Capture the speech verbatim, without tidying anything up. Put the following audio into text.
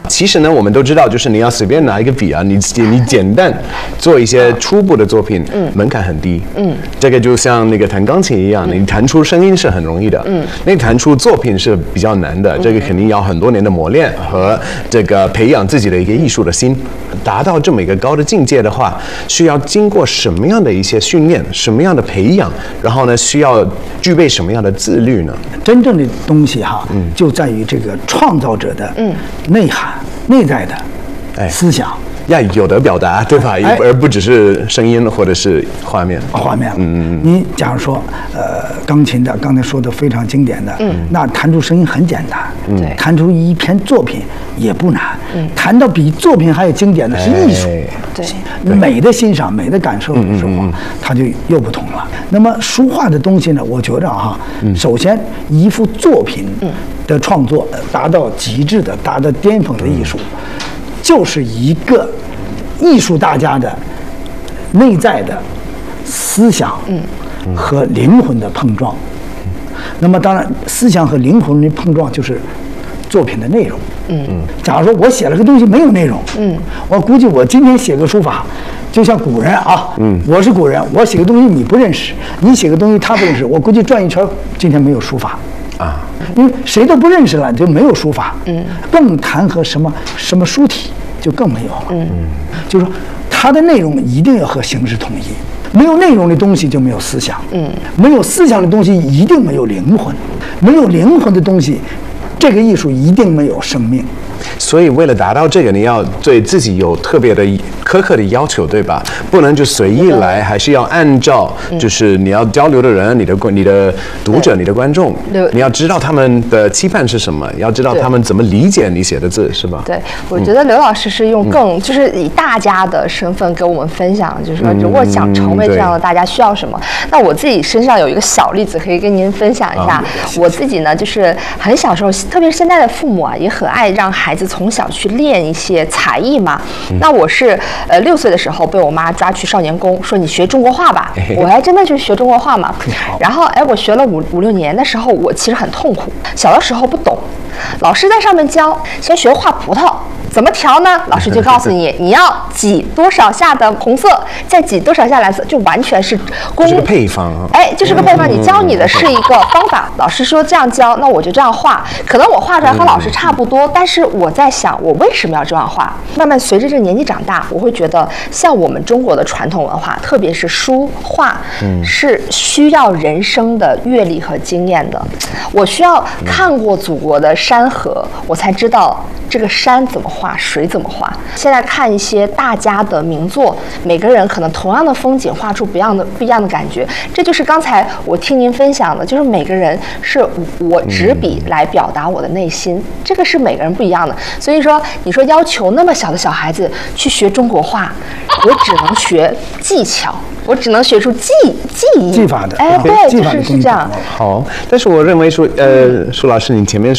其实呢，我们都知道，就是你要随便拿一个笔啊，你你简单做一些初步的作品，嗯，门槛很低，嗯，这个就像那个弹钢琴一样，你弹出声音是很容易的，嗯，那弹出作品是比较难的，这个肯定要很多年的磨练和这个培养自己的一个艺术的心，达到这么一个高的境界的话，需要经过什么样的一些训练，什么样的培养，然后呢，需要具备什么样的自律呢？ 真正的东西哈，嗯，就在于这个创造者的内涵、内在的思想。 要有的表达，对吧？哎、而不只是声音或者是画面。 画面，嗯，你假如说，呃，钢琴的，刚才说的非常经典的，嗯，那弹出声音很简单，嗯，弹出一篇作品也不难，嗯，弹到比作品还有经典的是艺术， 对， 美的欣赏、美的感受的时候，它就又不同了。那么书画的东西呢，我觉着哈，首先一幅作品的创作达到极致的、达到巅峰的艺术。就是一个艺术大家的内在的思想和灵魂的碰撞。那么当然，思想和灵魂的碰撞就是作品的内容。嗯嗯。假如说我写了个东西没有内容，嗯，我估计我今天写个书法，就像古人啊，嗯，我是古人，我写个东西你不认识，你写个东西他不认识，我估计转一圈今天没有书法。啊，因为谁都不认识了，就没有书法，嗯，更谈和什么什么书体就更没有了，嗯，就是说它的内容一定要和形式统一，没有内容的东西就没有思想，嗯，没有思想的东西一定没有灵魂，没有灵魂的东西，这个艺术一定没有生命。 所以为了达到这个，你要对自己有特别的苛刻的要求，对吧？不能就随意来，还是要按照就是你要交流的人、你的你的读者、你的观众，你要知道他们的期盼是什么，要知道他们怎么理解你写的字，是吧？ 对，我觉得刘老师是用更、嗯、就是以大家的身份给我们分享，就是说如果想成为这样的大家需要什么。嗯、那我自己身上有一个小例子可以跟您分享一下。啊、我自己呢，就是很小时候，特别是现在的父母啊，也很爱让孩子从小去练一些才艺嘛。嗯、那我是呃六岁的时候被我妈抓去少年宫，说你学中国话吧。我还真的就学中国话嘛。然后哎，我学了五五六年的时候，我其实很痛苦。小的时候不懂，老师在上面教，先学画葡萄。怎么调呢？老师就告诉你，你要挤多少下的红色，再挤多少下蓝色，就完全是功。 这是个配方啊。 哎，就是个配方，你教你的是一个方法。老师说这样教，那我就这样画。可能我画出来和老师差不多，但是我在想，我为什么要这样画？慢慢随着这年纪长大，我会觉得，像我们中国的传统文化，特别是书画，是需要人生的阅历和经验的。我需要看过祖国的山河，我才知道这个山怎么画，水怎么画。现在看一些大家的名作，每个人可能同样的风景画出不一样的不一样的感觉。这就是刚才我听您分享的，就是每个人是我执笔来表达我的内心，嗯、这个是每个人不一样的。所以说，你说要求那么小的小孩子去学中国画，我只能学技巧，我只能学出技技艺技法的， 哎，对，就是是这样。 好，但是我认为说，呃，舒老师，你前面说。